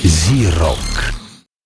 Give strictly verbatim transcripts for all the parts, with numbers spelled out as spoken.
Зирок.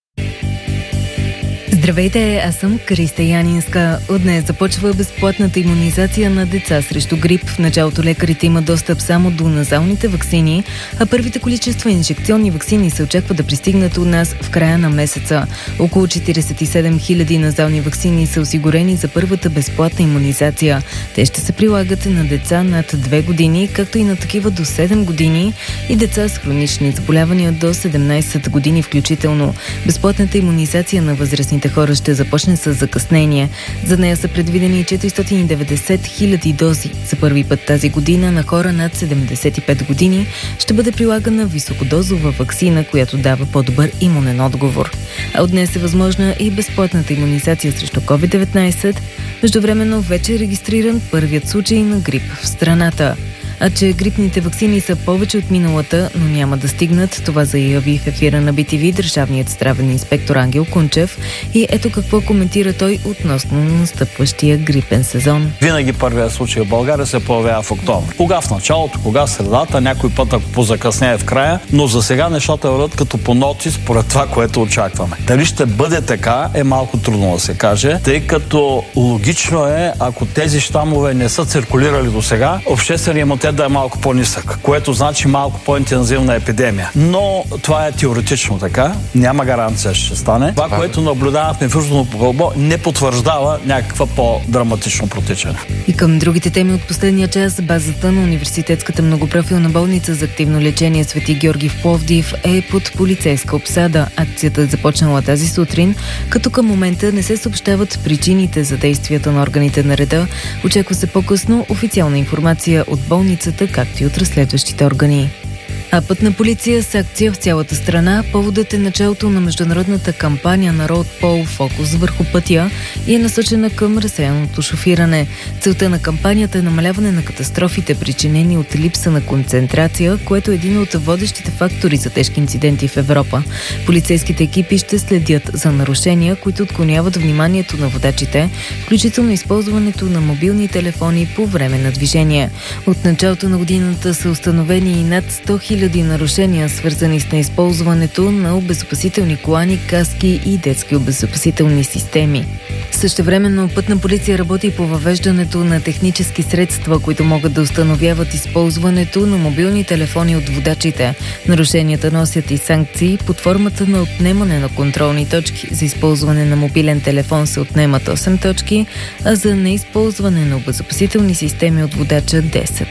Здравейте, аз съм Криста Янинска. От днес започва безплатната имунизация на деца срещу грип. В началото лекарите имат достъп само до назалните ваксини, а първите количества инжекционни ваксини се очаква да пристигнат у нас в края на месеца. Около четиридесет и седем хиляди назални ваксини са осигурени за първата безплатна имунизация. Те ще се прилагат на деца над две години, както и на такива до седем години и деца с хронични заболявания до седемнайсет години включително. Безплатната имунизация на възрастните хора ще започне с закъснение. За нея са предвидени четиристотин и деветдесет хиляди дози. За първи път тази година на хора над седемдесет и пет години ще бъде прилагана високодозова ваксина, която дава по-добър имунен отговор. А от днес е възможна и безплатната имунизация срещу ковид деветнайсет. Междувременно вече е регистриран първият случай на грип в страната. А че грипните ваксини са повече от миналата, но няма да стигнат, това заяви в ефира на Би Ти Ви държавният здравен инспектор Ангел Кунчев. И ето какво коментира той относно настъпващия грипен сезон. Винаги първият случай в България се появява в октомври. Кога в началото, кога в средата, някой път ако позакъснее в края, но за сега нещата върват като по ноти според това, което очакваме. Дали ще бъде така, е малко трудно да се каже, тъй като логично е, ако тези щамове не са циркулирали до сега, общественият имунитет да е малко по-нисък, което значи малко по-интензивна епидемия. Но това е теоретично така, няма гаранция ще стане. Това, което наблюдавахме в Южното полукълбо, не потвърждава някаква по-драматично протичане. И към другите теми от последния час, базата на Университетската многопрофилна болница за активно лечение Свети Георги в Пловдив е под полицейска обсада. Акцията е започнала тази сутрин, като към момента не се съобщават причините за действията на органите на реда. Очаква се по-късно официална информация от болница, както и от разследващите органи. А пътна полиция с акция в цялата страна. Поводът е началото на международната кампания на Road Pol Фокус върху пътя и е насочена към разсеяното шофиране. Целта на кампанията е намаляване на катастрофите, причинени от липса на концентрация, което е един от водещите фактори за тежки инциденти в Европа. Полицейските екипи ще следят за нарушения, които отклоняват вниманието на водачите, включително използването на мобилни телефони по време на движение. От началото на годината са установени и над сто хиляди нарушения, свързани с неизползването на обезопасителни колани, каски и детски обезопасителни системи. Същевременно пътна полиция работи по въвеждането на технически средства, които могат да установяват използването на мобилни телефони от водачите. Нарушенията носят и санкции под формата на отнемане на контролни точки. За използване на мобилен телефон се отнемат осем точки, а за неизползване на обезопасителни системи от водача десет.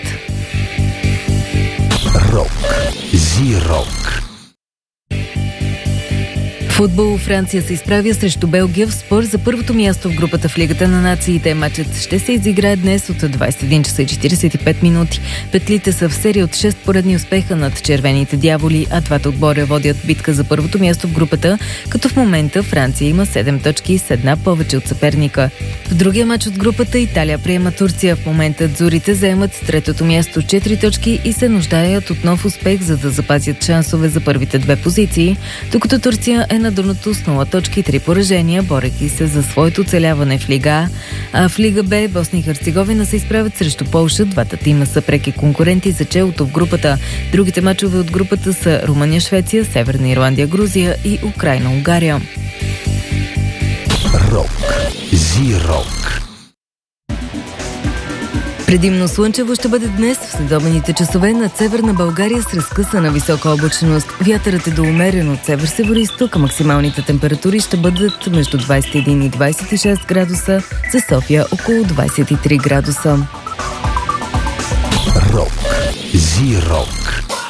Рок. Зирок. Футбол. Франция се изправя срещу Белгия в спор за първото място в групата в Лигата на нациите. Матчът ще се изиграе днес от двайсет и един часа и четирийсет и пет минути. Петлите са в серия от шест поредни успеха над червените дяволи, а двата отбора водят битка за първото място в групата, като в момента Франция има седем точки с една повече от съперника. В другия матч от групата Италия приема Турция. В момента дзурите заемат третото място с четири точки и се нуждаят от нов успех, за да запазят шансове за първите две позиции, докато Турция е на дъното с нула точки и три поражения, борейки се за своето оцеляване в Лига А. А в Лига Б Босна и Херцеговина се изправят срещу Полша. Двата тима са преки конкуренти за челото в групата. Другите мачове от групата са Румъния, Швеция, Северна Ирландия, Грузия и Украйна, Унгария. Рок. Зирок. Предимно слънчево ще бъде днес в следобедните часове над Северна България с разкъсана висока облачност. Вятърът е до умерен от север-североизток, а максималните температури ще бъдат между двайсет и един и двайсет и шест градуса, за София около двайсет и три градуса. Рок. Зирок.